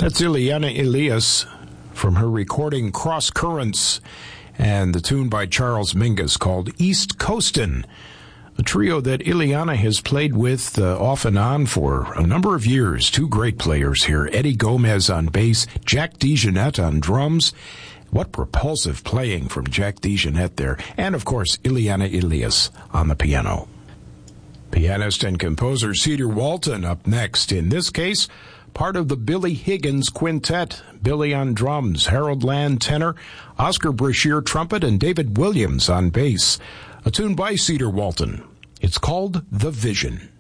That's Ileana Elias from her recording Cross Currents, and the tune by Charles Mingus called East Coastin', a trio that Ileana has played with off and on for a number of years. Two great players here, Eddie Gomez on bass, Jack DeJohnette on drums. What propulsive playing from Jack DeJohnette there. And, of course, Ileana Elias on the piano. Pianist and composer Cedar Walton up next. In this case, part of the Billy Higgins Quintet. Billy on drums, Harold Land tenor, Oscar Brashear trumpet, and David Williams on bass. A tune by Cedar Walton. It's called The Vision.